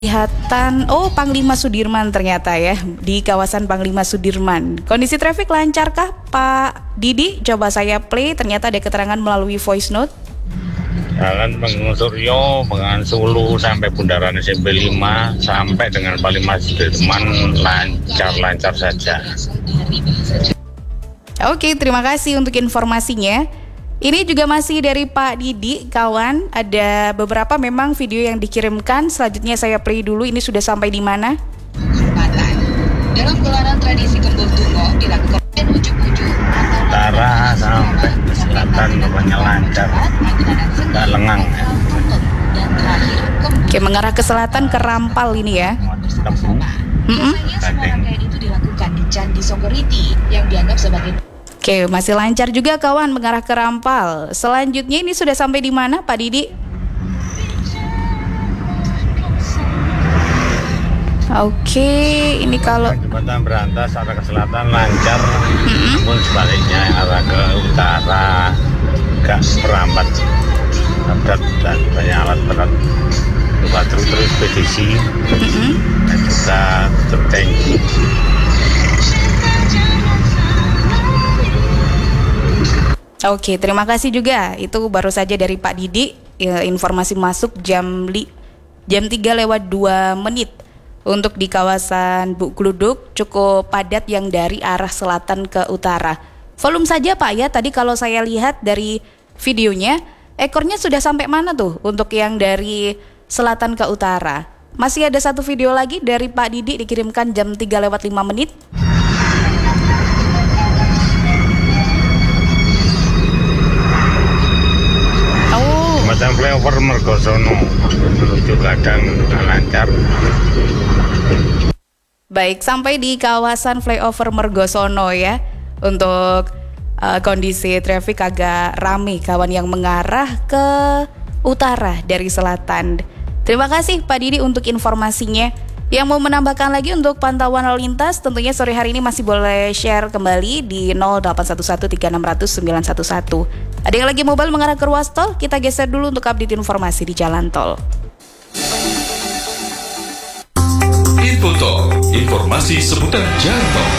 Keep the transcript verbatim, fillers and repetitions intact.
Kelihatan, oh Panglima Sudirman ternyata ya, di kawasan Panglima Sudirman. Kondisi traffic lancarkah Pak Didi? Coba saya play, ternyata ada keterangan melalui voice note. Jalan Panggung Suryo, Bengawan Sulu sampai Bundaran S M P lima sampai dengan Panglima Sudirman lancar-lancar saja. Oke, terima kasih untuk informasinya. Ini juga masih dari Pak Didi, kawan. Ada beberapa memang video yang dikirimkan. Selanjutnya saya play dulu. Ini sudah sampai di mana? Dalam gelaran tradisi Kembul Tunggo dilakukan ujuk-ujuk Utara sampai ke selatan rupanya lancar, nggak lengang ya. Oke, mengarah ke selatan ke Rampal ini ya. Tebu, Mm-mm. Rangkaian itu dilakukan di Candi Songgoriti yang dianggap sebagai Oke, masih lancar juga kawan mengarah ke Rampal. Selanjutnya ini sudah sampai di mana Pak Didi? Oke, ini kalau jembatan Berantas arah ke selatan lancar, Mm-mm. namun sebaliknya yang arah ke utara agak merambat, berat dan banyak alat berat, coba terus-terus ekspedisi Mm-mm. dan juga truk tangki. Oke, terima kasih juga. Itu baru saja dari Pak Didi, ya, informasi masuk jam li, jam tiga lewat dua menit. Untuk di kawasan Buk Gluduk cukup padat yang dari arah selatan ke utara. Volume saja Pak ya, tadi kalau saya lihat dari videonya, ekornya sudah sampai mana tuh untuk yang dari selatan ke utara. Masih ada satu video lagi dari Pak Didi dikirimkan jam tiga lewat lima menit. Jembatan flyover Mergosono menuju Gadang lancar. Baik, sampai di kawasan flyover Mergosono ya. Untuk uh, kondisi traffic agak ramai kawan yang mengarah ke utara dari selatan. Terima kasih Pak Didi untuk informasinya. Yang mau menambahkan lagi untuk pantauan lalu lintas, tentunya sore hari ini masih boleh share kembali di nol delapan satu satu tiga enam nol nol sembilan satu satu. Ada yang lagi mobile mengarah ke ruas tol? Kita geser dulu untuk update informasi di jalan tol. Info Tol, informasi seputar jalan tol.